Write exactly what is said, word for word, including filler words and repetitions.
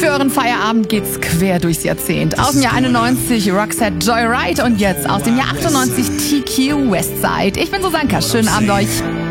Für euren Feierabend geht's quer durchs Jahrzehnt. Aus dem Jahr einundneunzig Roxette Joyride und jetzt aus dem Jahr achtundneunzig T Q Westside. Ich bin Susanka, schönen Abend euch.